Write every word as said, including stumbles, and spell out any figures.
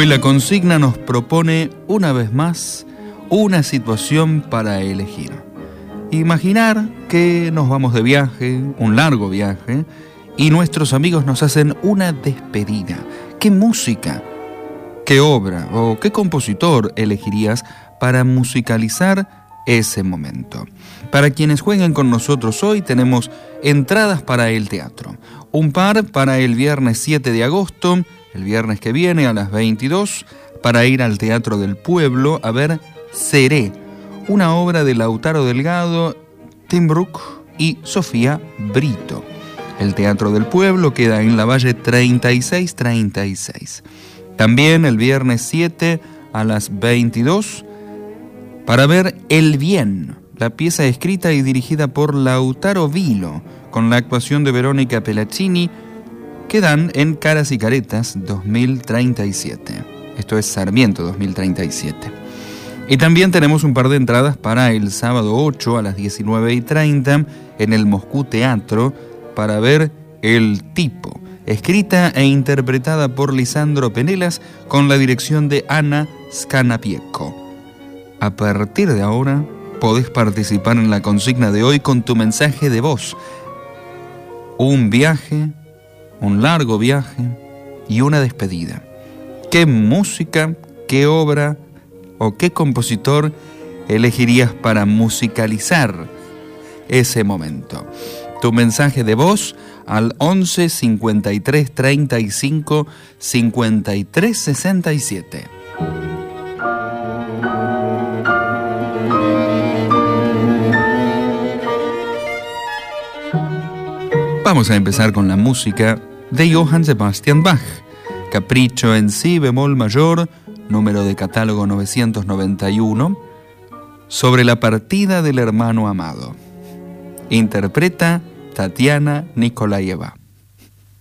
Hoy la consigna nos propone una vez más una situación para elegir. Imaginar que nos vamos de viaje, un largo viaje, y nuestros amigos nos hacen una despedida. ¿Qué música, qué obra o qué compositor elegirías para musicalizar ese momento? Para quienes jueguen con nosotros hoy tenemos entradas para el teatro. Un par para el viernes siete de agosto, el viernes que viene a las veintidós, para ir al Teatro del Pueblo a ver Seré, una obra de Lautaro Delgado, Tim Brooke y Sofía Brito. El Teatro del Pueblo queda en la Valle treinta y seis treinta y seis. También el viernes siete a las veintidós para ver El Bien, la pieza escrita y dirigida por Lautaro Vilo, con la actuación de Verónica Pelaccini, que dan en Caras y Caretas dos mil treinta y siete. Esto es Sarmiento dos mil treinta y siete. Y también tenemos un par de entradas para el sábado ocho a las diecinueve y treinta en el Moscú Teatro para ver El Tipo, escrita e interpretada por Lisandro Penelas con la dirección de Ana Scanapiecco. A partir de ahora podés participar en la consigna de hoy con tu mensaje de voz. Un viaje, un largo viaje y una despedida. ¿Qué música, qué obra o qué compositor elegirías para musicalizar ese momento? Tu mensaje de voz al once cincuenta y tres treinta y cinco cincuenta y tres sesenta y siete. Vamos a empezar con la música de Johann Sebastian Bach, Capricho en Si bemol mayor, número de catálogo novecientos noventa y uno, sobre la partida del hermano amado. Interpreta Tatiana Nikolaeva.